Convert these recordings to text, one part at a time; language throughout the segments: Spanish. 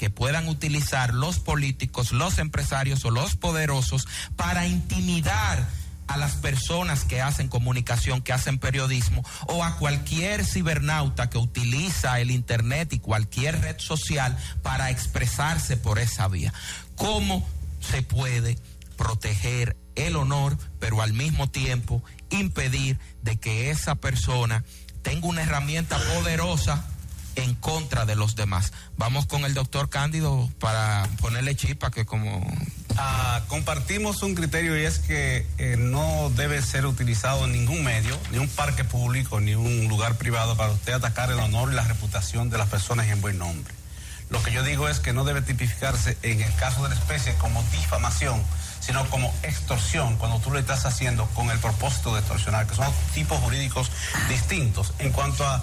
que puedan utilizar los políticos, los empresarios o los poderosos para intimidar a las personas que hacen comunicación, que hacen periodismo, o a cualquier cibernauta que utiliza el internet y cualquier red social para expresarse por esa vía. ¿Cómo se puede proteger el honor, pero al mismo tiempo impedir de que esa persona tenga una herramienta poderosa en contra de los demás? Vamos con el doctor Cándido para ponerle chispa, que como... compartimos un criterio, y es que no debe ser utilizado en ningún medio, ni un parque público, ni un lugar privado para usted atacar el honor y la reputación de las personas en buen nombre. Lo que yo digo es que no debe tipificarse en el caso de la especie como difamación, sino como extorsión, cuando tú lo estás haciendo con el propósito de extorsionar, que son tipos jurídicos distintos. En cuanto a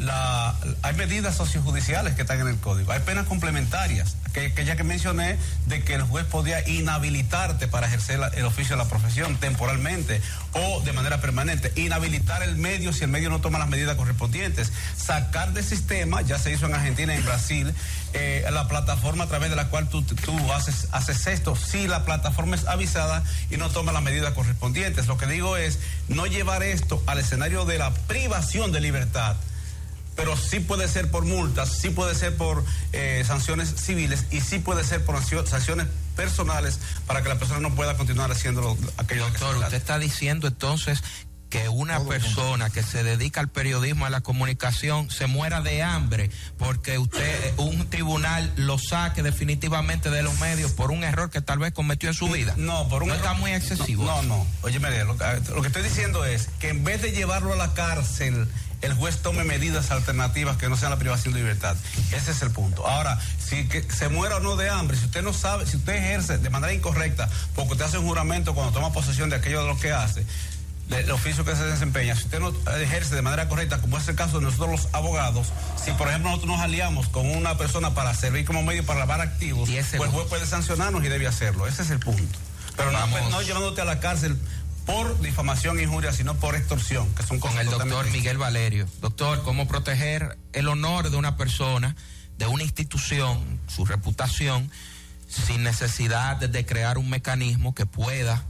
hay medidas sociojudiciales que están en el código, hay penas complementarias, que ya que mencioné, de que el juez podía inhabilitarte para ejercer el oficio de la profesión temporalmente o de manera permanente, inhabilitar el medio si el medio no toma las medidas correspondientes, sacar del sistema, ya se hizo en Argentina y en Brasil, la plataforma a través de la cual tú haces esto, si la plataforma es avisada y no toma las medidas correspondientes. Lo que digo es no llevar esto al escenario de la privación de libertad, pero sí puede ser por multas, sí puede ser por sanciones civiles y sí puede ser por sanciones personales para que la persona no pueda continuar haciendo aquello. Doctor, usted está diciendo entonces que una persona que se dedica al periodismo, a la comunicación, se muera de hambre porque un tribunal lo saque definitivamente de los medios por un error que tal vez cometió en su vida. No, por un ¿No error, está muy excesivo? No. Óyeme, lo que estoy diciendo es que en vez de llevarlo a la cárcel, el juez tome medidas alternativas que no sean la privación de libertad. Ese es el punto. Ahora, si se muera o no de hambre, si usted no sabe, si usted ejerce de manera incorrecta, porque usted hace un juramento cuando toma posesión de aquello de lo que hace, el oficio que se desempeña, si usted no ejerce de manera correcta, como es el caso de nosotros los abogados, si por ejemplo nosotros nos aliamos con una persona para servir como medio para lavar activos, pues el juez puede sancionarnos y debe hacerlo. Ese es el punto. Pero no llevándote a la cárcel por difamación e injuria, sino por extorsión, que son cosas. Con el doctor Miguel Valerio. Doctor, ¿cómo proteger el honor de una persona, de una institución, su reputación, sin necesidad de crear un mecanismo que pueda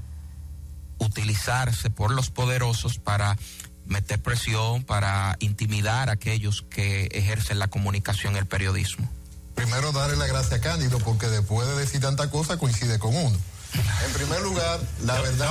utilizarse por los poderosos para meter presión, para intimidar a aquellos que ejercen la comunicación y el periodismo? Primero, darle la gracia a Cándido, porque después de decir tanta cosa coincide con uno. En primer lugar, la verdad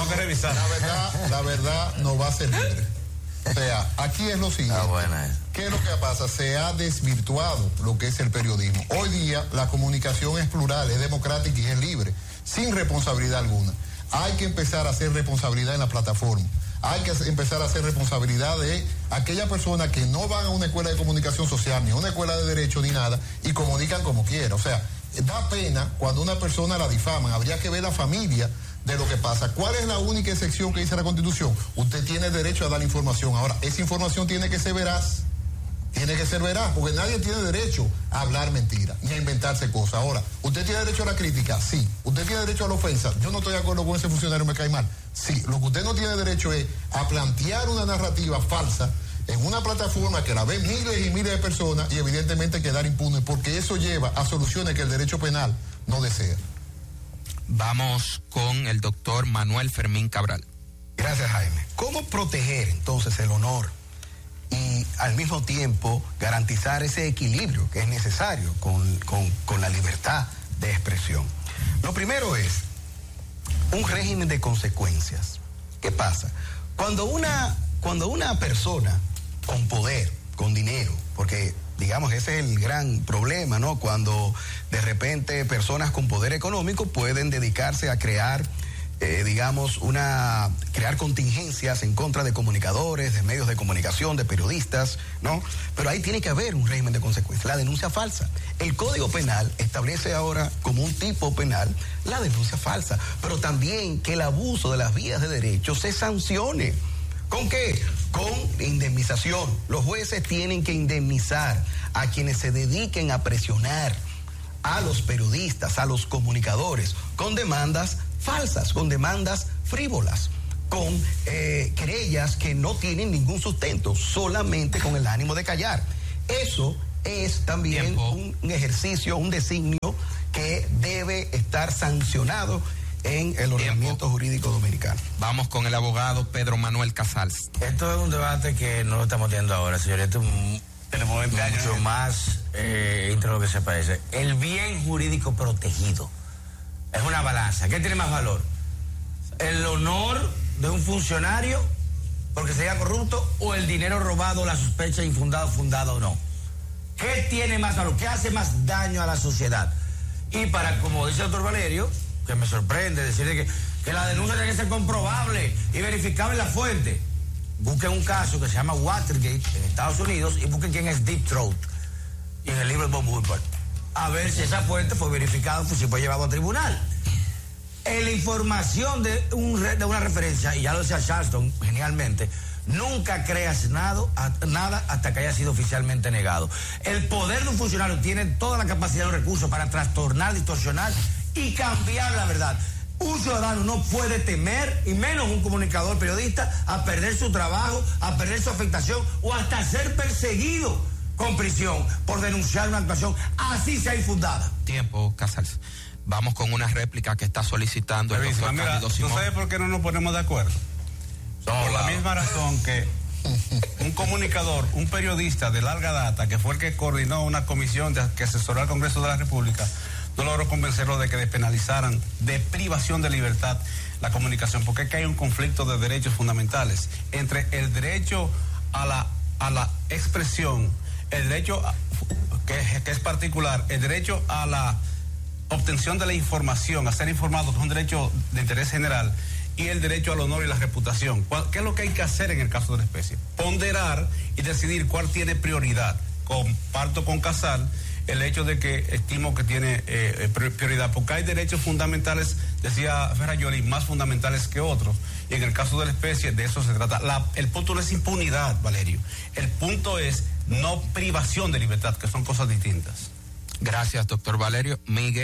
no va a ser libre. O sea, aquí es lo siguiente. ¿Qué es lo que pasa? Se ha desvirtuado lo que es el periodismo. Hoy día la comunicación es plural, es democrática y es libre, sin responsabilidad alguna. Hay que empezar a hacer responsabilidad en la plataforma. Hay que empezar a hacer responsabilidad de aquella persona que no van a una escuela de comunicación social, ni a una escuela de derecho, ni nada, y comunican como quiera. O sea, da pena cuando una persona la difaman. Habría que ver la familia de lo que pasa. ¿Cuál es la única excepción que dice la Constitución? Usted tiene derecho a dar información. Ahora, esa información tiene que ser veraz. Tiene que ser veraz, porque nadie tiene derecho a hablar mentira, ni a inventarse cosas. Ahora, ¿usted tiene derecho a la crítica? Sí. ¿Usted tiene derecho a la ofensa? Yo no estoy de acuerdo con ese funcionario, me cae mal. Sí. Lo que usted no tiene derecho es a plantear una narrativa falsa en una plataforma que la ven miles y miles de personas y evidentemente quedar impune, porque eso lleva a soluciones que el derecho penal no desea. Vamos con el doctor Manuel Fermín Cabral. Gracias, Jaime. ¿Cómo proteger entonces el honor y al mismo tiempo garantizar ese equilibrio que es necesario con la libertad de expresión? Lo primero es un régimen de consecuencias. ¿Qué pasa? Cuando una persona con poder, con dinero, porque digamos ese es el gran problema, ¿no? Cuando de repente personas con poder económico pueden dedicarse a crear crear contingencias en contra de comunicadores, de medios de comunicación, de periodistas, ¿no? Pero ahí tiene que haber un régimen de consecuencias. La denuncia falsa. El Código Penal establece ahora como un tipo penal la denuncia falsa, pero también que el abuso de las vías de derecho se sancione. ¿Con qué? Con indemnización. Los jueces tienen que indemnizar a quienes se dediquen a presionar a los periodistas, a los comunicadores, con demandas falsas, con demandas frívolas, con querellas que no tienen ningún sustento, solamente con el ánimo de callar. Eso es también un ejercicio, un designio que debe estar sancionado en el ordenamiento jurídico dominicano. Vamos con el abogado Pedro Manuel Casals. Esto es un debate que no lo estamos teniendo ahora, señor. Esto es mucho más entre lo que se parece. El bien jurídico protegido es una balanza. ¿Qué tiene más valor? ¿El honor de un funcionario porque sería corrupto o el dinero robado, la sospecha infundada, fundada o no? ¿Qué tiene más valor? ¿Qué hace más daño a la sociedad? Y para, como dice el doctor Valerio, que me sorprende decirle que la denuncia tiene que ser comprobable y verificable en la fuente. Busquen un caso que se llama Watergate en Estados Unidos y busquen quién es Deep Throat y en el libro de Bob Woodward. A ver si esa fuente fue verificada, si fue llevado a tribunal. En la información de una referencia, y ya lo decía Charleston genialmente, nunca creas nada hasta que haya sido oficialmente negado. El poder de un funcionario tiene toda la capacidad y los recursos para trastornar, distorsionar y cambiar la verdad. Un ciudadano no puede temer, y menos un comunicador periodista, a perder su trabajo, a perder su afectación o hasta ser perseguido con prisión por denunciar una actuación así sea infundada. Tiempo, Casals. Vamos con una réplica que está solicitando el doctor Cándido Simón. ¿Tú sabes por qué no nos ponemos de acuerdo? Por la misma razón que un comunicador, un periodista de larga data, que fue el que coordinó una comisión que asesoró al Congreso de la República, no logró convencerlo de que despenalizaran de privación de libertad la comunicación, porque es que hay un conflicto de derechos fundamentales entre el derecho a la expresión, el derecho que es particular, el derecho a la obtención de la información, a ser informado, que es un derecho de interés general, y el derecho al honor y la reputación. ¿Qué es lo que hay que hacer en el caso de la especie? Ponderar y decidir cuál tiene prioridad. Comparto con Casal el hecho de que estimo que tiene prioridad, porque hay derechos fundamentales, decía Ferrayoli, más fundamentales que otros, y en el caso de la especie de eso se trata. El punto no es impunidad, Valerio, el punto es no privación de libertad, que son cosas distintas. Gracias, doctor Valerio.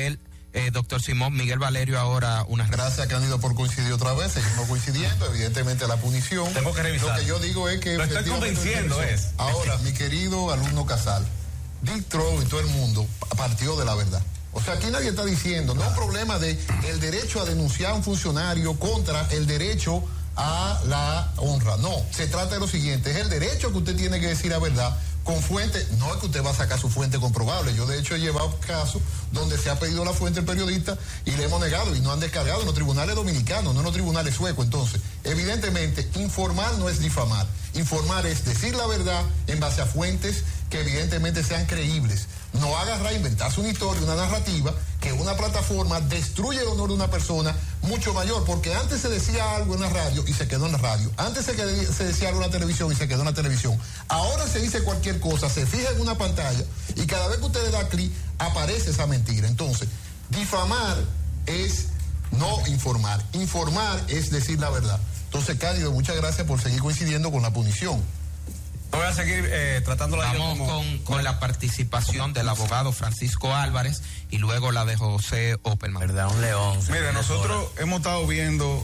Doctor Simón, Miguel Valerio, ahora una... Gracias, Cándido, por coincidir otra vez. Seguimos coincidiendo, evidentemente la punición. Tengo que revisar. Lo que yo digo es que... Lo estoy convenciendo es. Ahora, mi querido alumno Casal, Deep Throat y todo el mundo partió de la verdad. O sea, aquí nadie está diciendo, no es un problema de el derecho a denunciar a un funcionario contra el derecho a la honra. No, se trata de lo siguiente, es el derecho que usted tiene que decir la verdad con fuente, no es que usted va a sacar su fuente comprobable. Yo de hecho he llevado casos donde se ha pedido la fuente del periodista y le hemos negado y no han descargado en los tribunales dominicanos, no en los tribunales suecos. Entonces, evidentemente, informar no es difamar. Informar es decir la verdad en base a fuentes que evidentemente sean creíbles. No agarrar, inventarse una historia, una narrativa, que una plataforma destruye el honor de una persona mucho mayor, porque antes se decía algo en la radio y se quedó en la radio. Antes se decía algo en la televisión y se quedó en la televisión. Ahora se dice cualquier cosa, se fija en una pantalla y cada vez que usted le da clic aparece esa mentira. Entonces, difamar es no informar. Informar es decir la verdad. Entonces, Cándido, muchas gracias por seguir coincidiendo con la punición. Voy a seguir tratándola. Vamos con la participación del abogado Francisco Álvarez y luego la de José Opperman. ¿Verdad? Un león. Mira, nosotros hemos estado viendo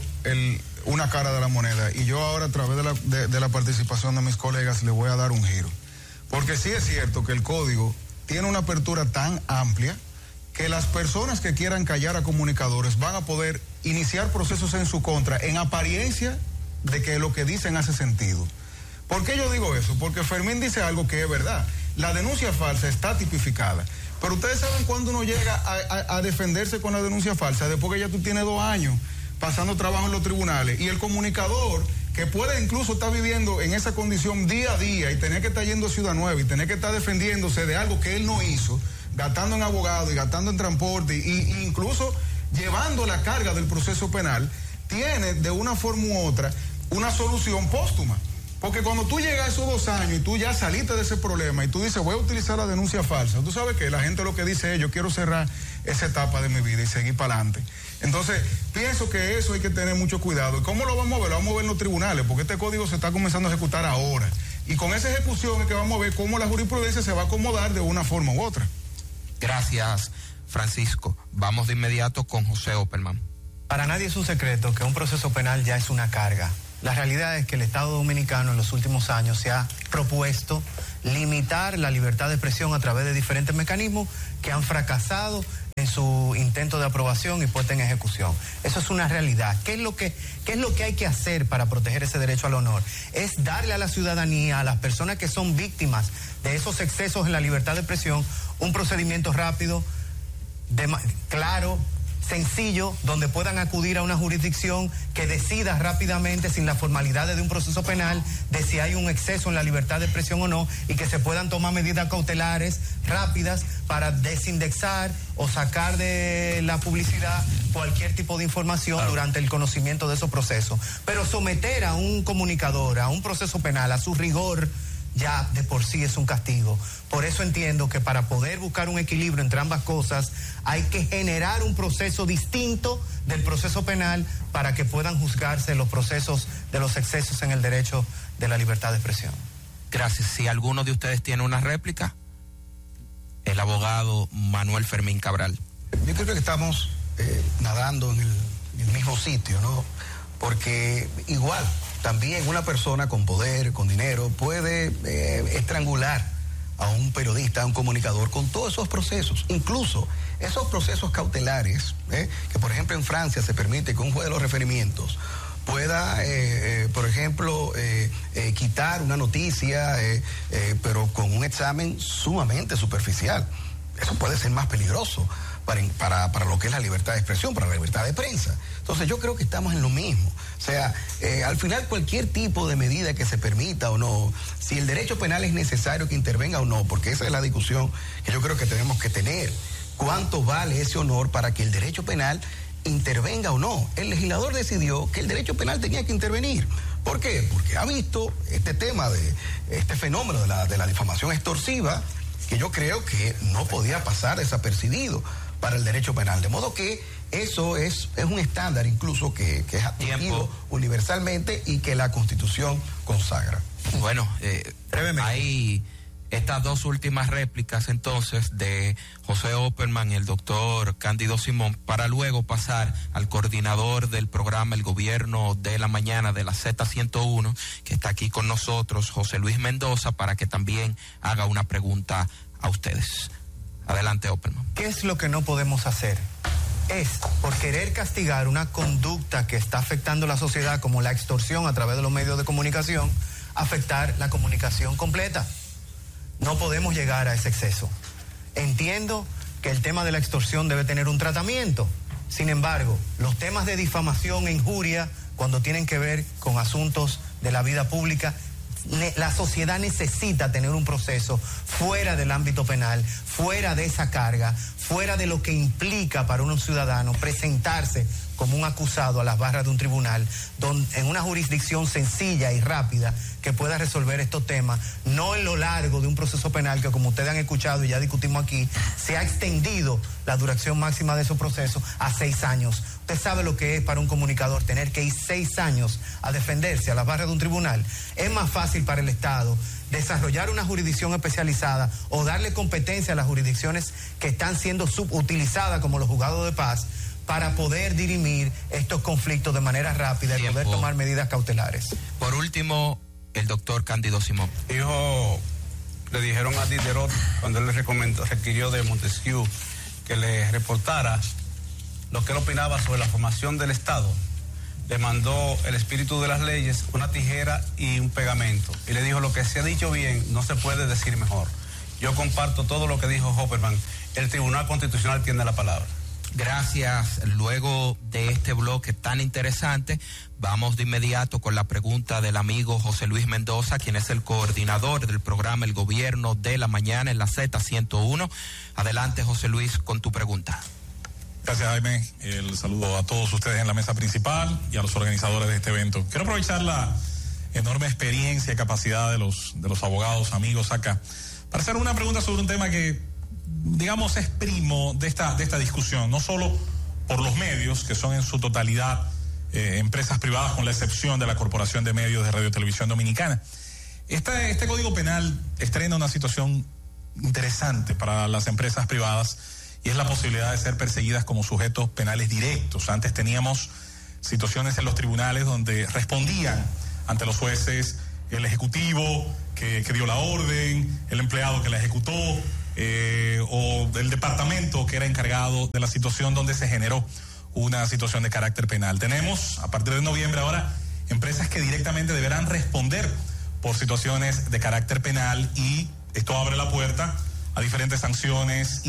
una cara de la moneda y yo ahora a través de la participación de mis colegas le voy a dar un giro. Porque sí es cierto que el código tiene una apertura tan amplia que las personas que quieran callar a comunicadores van a poder iniciar procesos en su contra en apariencia de que lo que dicen hace sentido. ¿Por qué yo digo eso? Porque Fermín dice algo que es verdad. La denuncia falsa está tipificada. Pero ustedes saben cuándo uno llega a defenderse con la denuncia falsa, después que ya tú tienes 2 años pasando trabajo en los tribunales y el comunicador que puede incluso estar viviendo en esa condición día a día y tener que estar yendo a Ciudad Nueva y tener que estar defendiéndose de algo que él no hizo, gastando en abogado y gastando en transporte e incluso llevando la carga del proceso penal, tiene de una forma u otra una solución póstuma. Porque cuando tú llegas a esos 2 años y tú ya saliste de ese problema y tú dices, voy a utilizar la denuncia falsa, tú sabes que la gente lo que dice es, yo quiero cerrar esa etapa de mi vida y seguir para adelante. Entonces, pienso que eso hay que tener mucho cuidado. ¿Y cómo lo vamos a ver? Lo vamos a ver en los tribunales, porque este código se está comenzando a ejecutar ahora. Y con esa ejecución es que vamos a ver cómo la jurisprudencia se va a acomodar de una forma u otra. Gracias, Francisco. Vamos de inmediato con José Opperman. Para nadie es un secreto que un proceso penal ya es una carga. La realidad es que el Estado Dominicano en los últimos años se ha propuesto limitar la libertad de expresión a través de diferentes mecanismos que han fracasado en su intento de aprobación y puesta en ejecución. Eso es una realidad. ¿Qué es lo que hay que hacer para proteger ese derecho al honor? Es darle a la ciudadanía, a las personas que son víctimas de esos excesos en la libertad de expresión, un procedimiento rápido, claro, sencillo, donde puedan acudir a una jurisdicción que decida rápidamente, sin las formalidades de un proceso penal, de si hay un exceso en la libertad de expresión o no, y que se puedan tomar medidas cautelares rápidas para desindexar o sacar de la publicidad cualquier tipo de información durante el conocimiento de esos procesos. Pero someter a un comunicador a un proceso penal, a su rigor, ya de por sí es un castigo. Por eso entiendo que para poder buscar un equilibrio entre ambas cosas hay que generar un proceso distinto del proceso penal para que puedan juzgarse los procesos de los excesos en el derecho de la libertad de expresión. Gracias. Si alguno de ustedes tiene una réplica, el abogado Manuel Fermín Cabral. Yo creo que estamos nadando en el mismo sitio, ¿no? Porque igual también una persona con poder, con dinero, puede estrangular a un periodista, a un comunicador, con todos esos procesos. Incluso esos procesos cautelares, que por ejemplo en Francia se permite que un juez de los referimientos pueda, por ejemplo, quitar una noticia, pero con un examen sumamente superficial. Eso puede ser más peligroso para lo que es la libertad de expresión, para la libertad de prensa. Entonces yo creo que estamos en lo mismo. O sea, al final cualquier tipo de medida que se permita o no, si el derecho penal es necesario que intervenga o no, porque esa es la discusión que yo creo que tenemos que tener. ¿Cuánto vale ese honor para que el derecho penal intervenga o no? El legislador decidió que el derecho penal tenía que intervenir. ¿Por qué? Porque ha visto este tema de este fenómeno de la difamación extorsiva, que yo creo que no podía pasar desapercibido para el derecho penal. De modo que eso es un estándar incluso que es admitido universalmente y que la Constitución consagra. Bueno, hay estas dos últimas réplicas entonces de José Opperman y el doctor Cándido Simón, para luego pasar al coordinador del programa El Gobierno de la Mañana de la Z101, que está aquí con nosotros, José Luis Mendoza, para que también haga una pregunta a ustedes. Adelante, Opperman. ¿Qué es lo que no podemos hacer? Es, por querer castigar una conducta que está afectando a la sociedad, como la extorsión a través de los medios de comunicación, afectar la comunicación completa. No podemos llegar a ese exceso. Entiendo que el tema de la extorsión debe tener un tratamiento. Sin embargo, los temas de difamación e injuria, cuando tienen que ver con asuntos de la vida pública, la sociedad necesita tener un proceso fuera del ámbito penal, fuera de esa carga, fuera de lo que implica para un ciudadano presentarse como un acusado a las barras de un tribunal, en una jurisdicción sencilla y rápida que pueda resolver estos temas, no en lo largo de un proceso penal que, como ustedes han escuchado y ya discutimos aquí, se ha extendido la duración máxima de esos procesos a 6 años. Usted sabe lo que es para un comunicador tener que ir 6 años a defenderse a las barras de un tribunal. Es más fácil para el Estado desarrollar una jurisdicción especializada o darle competencia a las jurisdicciones que están siendo subutilizadas, como los juzgados de paz, para poder dirimir estos conflictos de manera rápida y poder tomar medidas cautelares. Por último, el doctor Cándido Simón. Le dijeron a Diderot, cuando él le requirió de Montesquieu que le reportara lo que él opinaba sobre la formación del Estado, le mandó el espíritu de las leyes, una tijera y un pegamento. Y le dijo: lo que se ha dicho bien no se puede decir mejor. Yo comparto todo lo que dijo Opperman. El Tribunal Constitucional tiene la palabra. Gracias. Luego de este bloque tan interesante, vamos de inmediato con la pregunta del amigo José Luis Mendoza, quien es el coordinador del programa El Gobierno de la Mañana en la Z101. Adelante, José Luis, con tu pregunta. Gracias, Jaime. El saludo a todos ustedes en la mesa principal y a los organizadores de este evento. Quiero aprovechar la enorme experiencia y capacidad de los abogados, amigos acá, para hacer una pregunta sobre un tema que, digamos, es primo de esta discusión, no solo por los medios, que son en su totalidad empresas privadas, con la excepción de la Corporación de Medios de Radio y Televisión Dominicana. Este Código Penal estrena una situación interesante para las empresas privadas, y es la posibilidad de ser perseguidas como sujetos penales directos. Antes teníamos situaciones en los tribunales donde respondían ante los jueces el Ejecutivo, que que dio la orden, el empleado que la ejecutó, o el departamento que era encargado de la situación donde se generó una situación de carácter penal. Tenemos, a partir de noviembre ahora, empresas que directamente deberán responder por situaciones de carácter penal, y esto abre la puerta a diferentes sanciones